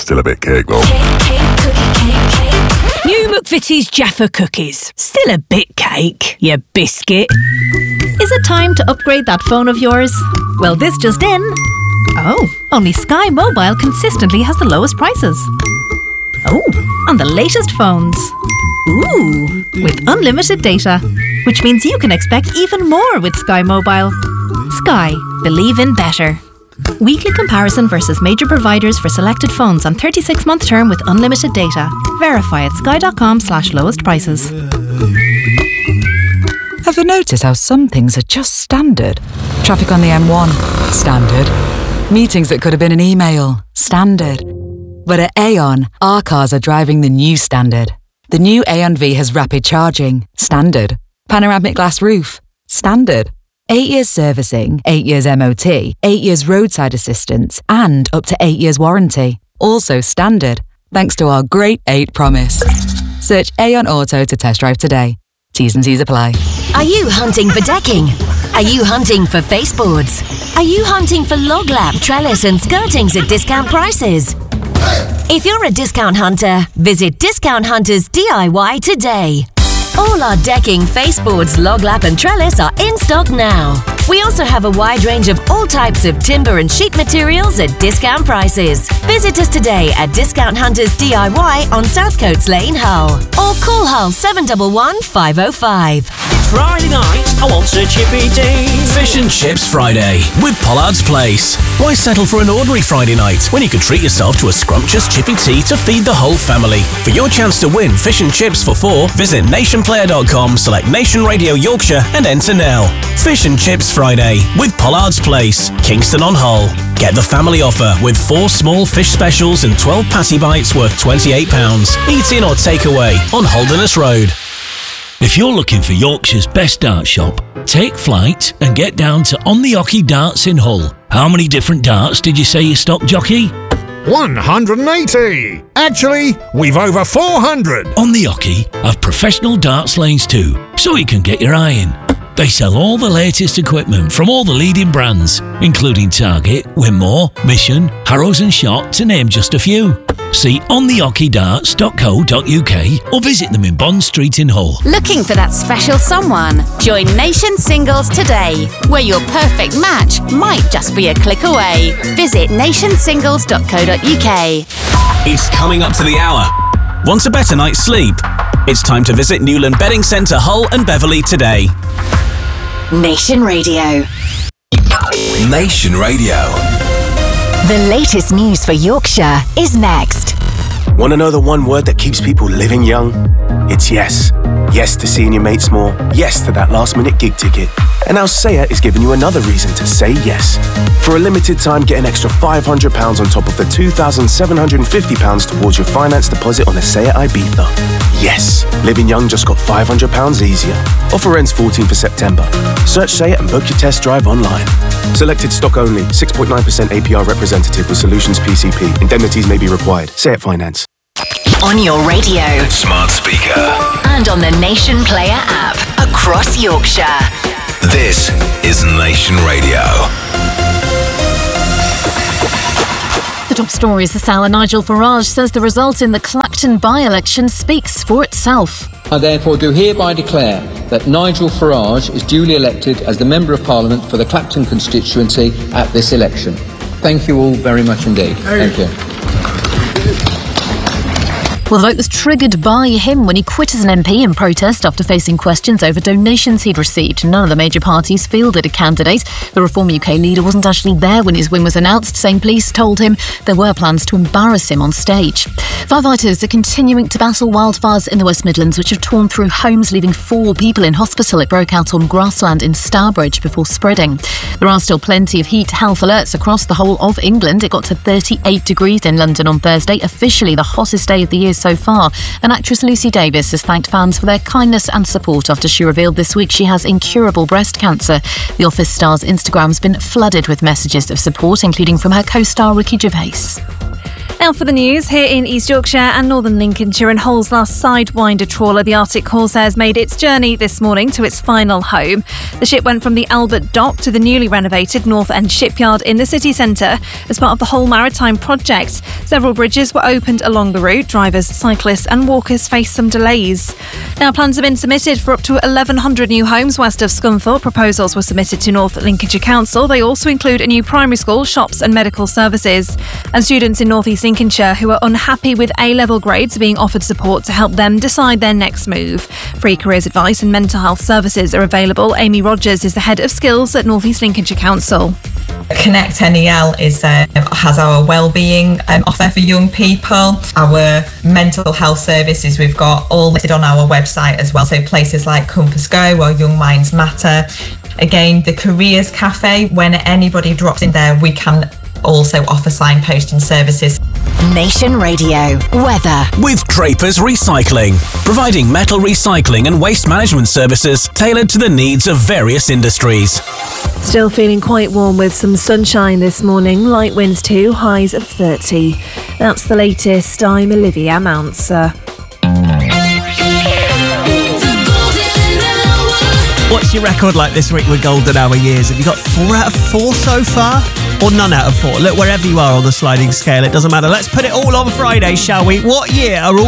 Still a bit cake though. New McVitie's Jaffa cookies. Still a bit cake, you biscuit. Is it time to upgrade that phone of yours? Well, this just in. Oh, only Sky Mobile consistently has the lowest prices. Oh, on the latest phones. Ooh, with unlimited data, which means you can expect even more with Sky Mobile. Sky, believe in better. Weekly comparison versus major providers for selected phones on 36-month term with unlimited data. Verify at sky.com/lowest prices. Ever notice how some things are just standard? Traffic on the M1, standard. Meetings that could have been an email, standard. But at Aon, our cars are driving the new standard. The new Aon V has rapid charging, standard. Panoramic glass roof, standard. 8 years servicing, 8 years MOT, 8 years roadside assistance, and up to 8 years warranty. Also standard, thanks to our Great 8 promise. Search Aon Auto to test drive today. T's and C's apply. Are you hunting for decking? Are you hunting for baseboards? Are you hunting for log lap, trellis and skirtings at discount prices? If you're a discount hunter, visit Discount Hunters DIY today. All our decking, faceboards, log lap and trellis are in stock now. We also have a wide range of all types of timber and sheet materials at discount prices. Visit us today at Discount Hunters DIY on South Coates Lane, Hull. Or call Hull 711 505. Friday night, I want a chippy tea. Fish and Chips Friday with Pollard's Place. Why settle for an ordinary Friday night when you can treat yourself to a scrumptious chippy tea to feed the whole family? For your chance to win fish and chips for 4, visit nationplayer.com, select Nation Radio Yorkshire and enter now. Fish and Chips Friday with Pollard's Place, Kingston on Hull. Get the family offer with 4 small fish specials and 12 patty bites worth £28. Eat in or take away on Holderness Road. If you're looking for Yorkshire's best dart shop, take flight and get down to On the Hockey Darts in Hull. How many different darts did you say you stock, jockey? 180! Actually, we've over 400! On the Hockey have professional darts lanes too, so you can get your eye in. They sell all the latest equipment from all the leading brands, including Target, Winmore, Mission, Harrows and Shot, to name just a few. See onthehockeydarts.co.uk or visit them in Bond Street in Hull. Looking for that special someone? Join Nation Singles today, where your perfect match might just be a click away. Visit nationsingles.co.uk. It's coming up to the hour. Want a better night's sleep? It's time to visit Newland Bedding Centre, Hull and Beverley today. Nation Radio. Nation Radio. The latest news for Yorkshire is next. Want to know the one word that keeps people living young? It's yes. Yes to seeing your mates more. Yes to that last-minute gig ticket. And now Saya is giving you another reason to say yes. For a limited time, get an extra £500 on top of the £2,750 towards your finance deposit on a Saya Ibiza. Yes, living young just got £500 easier. Offer ends 14th of September. Search Saya and book your test drive online. Selected stock only. 6.9% APR representative with Solutions PCP. Indemnities may be required. Say it Finance. On your radio, Smart speaker, and on the Nation Player app across Yorkshire. This is Nation Radio. The top stories this hour. Nigel Farage says the result in the Clacton by-election speaks for itself. I therefore do hereby declare that Nigel Farage is duly elected as the Member of Parliament for the Clacton constituency at this election. Thank you all very much indeed. Thank you. Well, the vote was triggered by him when he quit as an MP in protest after facing questions over donations he'd received. None of the major parties fielded a candidate. The Reform UK leader wasn't actually there when his win was announced, saying police told him there were plans to embarrass him on stage. Firefighters are continuing to battle wildfires in the West Midlands, which have torn through homes, leaving 4 people in hospital. It broke out on grassland in Stourbridge before spreading. There are still plenty of heat health alerts across the whole of England. It got to 38 degrees in London on Thursday, officially the hottest day of the year so far. And actress Lucy Davis has thanked fans for their kindness and support after she revealed this week she has incurable breast cancer. The Office star's Instagram's been flooded with messages of support, including from her co-star Ricky Gervais. Now for the news, here in East Yorkshire and Northern Lincolnshire and Hull's last Sidewinder trawler, the Arctic Corsair, has made its journey this morning to its final home. The ship went from the Albert Dock to the newly renovated North End Shipyard in the city centre as part of the Hull Maritime project. Several bridges were opened along the route. Drivers, cyclists and walkers faced some delays. Now plans have been submitted for up to 1,100 new homes west of Scunthorpe. Proposals were submitted to North Lincolnshire Council. They also include a new primary school, shops and medical services. And students in North East Lincolnshire who are unhappy with A-level grades are being offered support to help them decide their next move. Free careers advice and mental health services are available. Amy Rogers is the head of skills at North East Lincolnshire Council. Connect NEL has our wellbeing offer for young people. Our mental health services, we've got all listed on our website as well. So places like Compass Go or Young Minds Matter. Again, the Careers Cafe, when anybody drops in there, we can also offer signposting services. Nation Radio weather with Drapers Recycling, providing metal recycling and waste management services tailored to the needs of various industries. Still feeling quite warm with some sunshine this morning, light winds too, highs of 30. That's the latest. I'm Olivia Mounser. What's your record like this week with Golden Hour years? Have you got 4 out of 4 so far? Or none out of 4? Look, wherever you are on the sliding scale, it doesn't matter. Let's put it all on Friday, shall we? What year are all